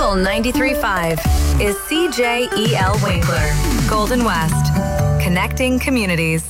Eagle 93.5 is CJEL Winkler, Golden West, connecting communities.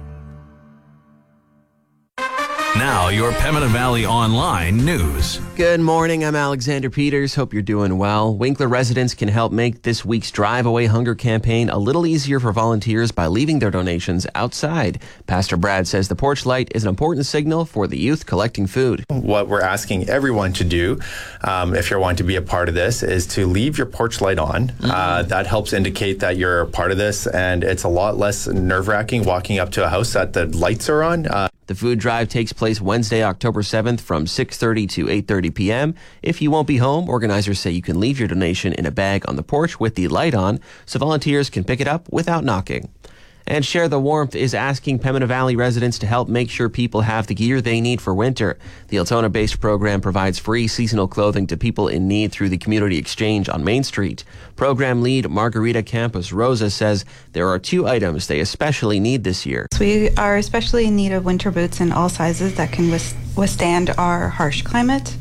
Now, your Pembina Valley Online news. Good morning, I'm Alexander Peters. Hope you're doing well. Winkler residents can help make this week's Drive Away Hunger campaign a little easier for volunteers by leaving their donations outside. Pastor Brad says the porch light is an important signal for the youth collecting food. What we're asking everyone to do, if you're wanting to be a part of this, is to leave your porch light on. That helps indicate that you're a part of this, and it's a lot less nerve-wracking walking up to a house that the lights are on. The food drive takes place Wednesday, October 7th from 6:30 to 8:30 p.m. If you won't be home, organizers say you can leave your donation in a bag on the porch with the light on so volunteers can pick it up without knocking. And Share the Warmth is asking Pembina Valley residents to help make sure people have the gear they need for winter. The Altona-based program provides free seasonal clothing to people in need through the Community Exchange on Main Street. Program lead Margarita Campos Rosa says there are 2 items they especially need this year. We are especially in need of winter boots in all sizes that can withstand our harsh climate.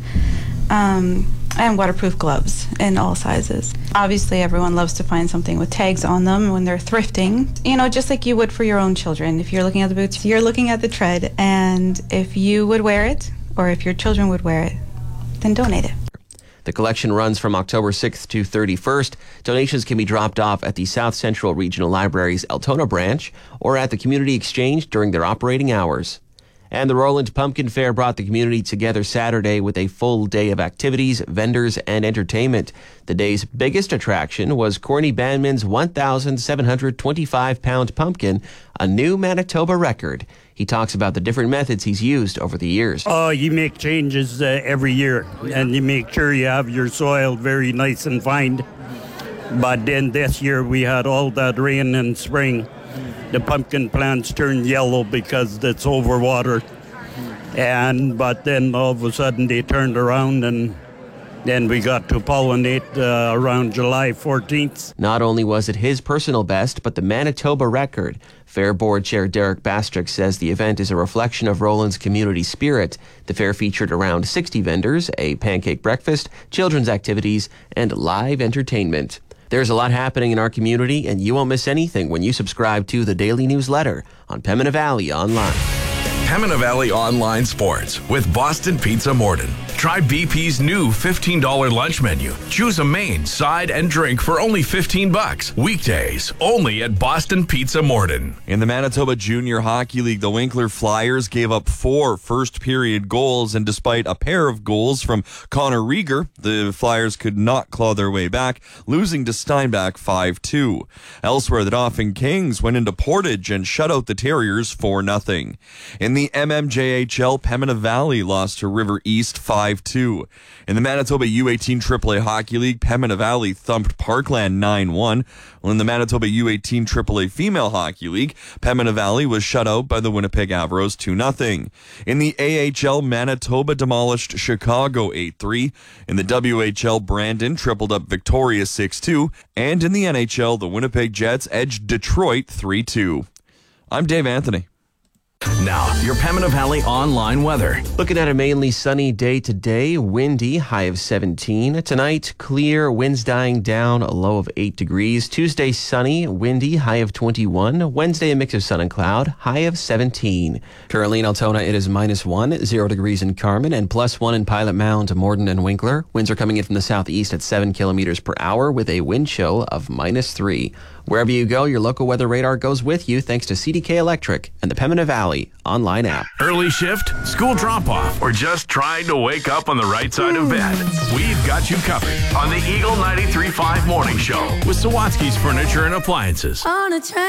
And waterproof gloves in all sizes. Obviously, everyone loves to find something with tags on them when they're thrifting. You know, just like you would for your own children. If you're looking at the boots, you're looking at the tread. And if you would wear it, or if your children would wear it, then donate it. The collection runs from October 6th to 31st. Donations can be dropped off at the South Central Regional Library's Altona branch or at the Community Exchange during their operating hours. And the Roland Pumpkin Fair brought the community together Saturday with a full day of activities, vendors, and entertainment. The day's biggest attraction was Corny Bandman's 1,725-pound pumpkin, a new Manitoba record. He talks about the different methods he's used over the years. You make changes every year, and you make sure you have your soil very nice and fine. But then this year we had all that rain in spring. The pumpkin plants turned yellow because it's overwatered. But then all of a sudden they turned around, and then we got to pollinate around July 14th. Not only was it his personal best, but the Manitoba record. Fair Board Chair Derek Bastrick says the event is a reflection of Roland's community spirit. The fair featured around 60 vendors, a pancake breakfast, children's activities, and live entertainment. There's a lot happening in our community, and you won't miss anything when you subscribe to the daily newsletter on Pembina Valley Online. Pembina Valley Online Sports with Boston Pizza Morden. Try BP's new $15 lunch menu. Choose a main, side, and drink for only $15. Weekdays, only at Boston Pizza Morden. In the Manitoba Junior Hockey League, the Winkler Flyers gave up 4 first-period goals, and despite a pair of goals from Connor Rieger, the Flyers could not claw their way back, losing to Steinbach 5-2. Elsewhere, the Dauphin Kings went into Portage and shut out the Terriers 4-0. In the MMJHL, Pembina Valley lost to River East 5-2. In the Manitoba U18 AAA Hockey League, Pembina Valley thumped Parkland 9-1. While in the Manitoba U18 AAA Female Hockey League, Pembina Valley was shut out by the Winnipeg Averos 2-0. In the AHL, Manitoba demolished Chicago 8-3. In the WHL, Brandon tripled up Victoria 6-2. And in the NHL, the Winnipeg Jets edged Detroit 3-2. I'm Dave Anthony. Now, your Pembina Valley Online weather. Looking at a mainly sunny day today, windy, high of 17. Tonight, clear, winds dying down, a low of 8 degrees. Tuesday, sunny, windy, high of 21. Wednesday, a mix of sun and cloud, high of 17. Currently in Altona, it is -1, 0 degrees in Carmen, and +1 in Pilot Mound, Morden, and Winkler. Winds are coming in from the southeast at 7 kilometers per hour with a wind chill of -3. Wherever you go, your local weather radar goes with you thanks to CDK Electric and the Pembina Valley Online app. Early shift, school drop-off, or just trying to wake up on the right side of bed? We've got you covered on the Eagle 93.5 Morning Show with Sawatsky's Furniture and Appliances. On a train.